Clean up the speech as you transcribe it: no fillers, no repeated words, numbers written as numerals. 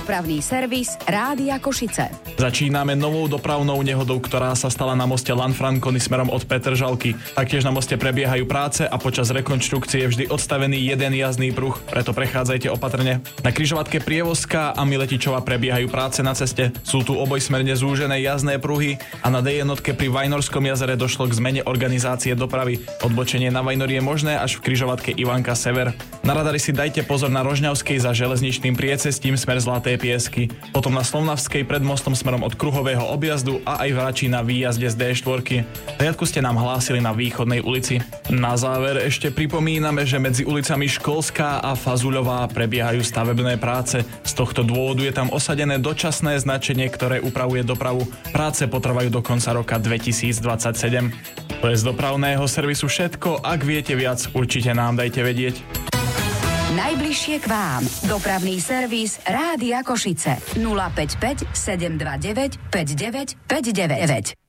Dopravný servis Rádia Košice. Začíname novou dopravnou nehodou, ktorá sa stala na moste Lanfranconi smerom od Petržalky. Taktiež na moste prebiehajú práce a počas rekonštrukcie je vždy odstavený jeden jazdný pruh, preto prechádzajte opatrne. Na križovatke Prievozská a Miletičova prebiehajú práce na ceste. Sú tu obojsmerne zúžené jazdné pruhy a na D1 pri Vajnorskom jazere došlo k zmene organizácie dopravy. Odbočenie na Vajnori je možné až v križovatke Ivanka Sever. Na radari si dajte pozor na Rožňavskej za železničným priecestím smer Zlaté Piesky. Potom na Slovnavskej pred mostom smerom od Kruhového objazdu a aj v Račí na výjazde z D4. Riadku ste nám hlásili na Východnej ulici. Na záver ešte pripomíname, že medzi ulicami Školská a Fazuľová prebiehajú stavebné práce. Z tohto dôvodu je tam osadené dočasné značenie, ktoré upravuje dopravu. Práce potrvajú do konca roka 2027. To je z dopravného servisu všetko. Ak viete viac, určite nám dajte vedieť. Najbližšie k vám. Dopravný servis Rádia Košice. 055 729 5959.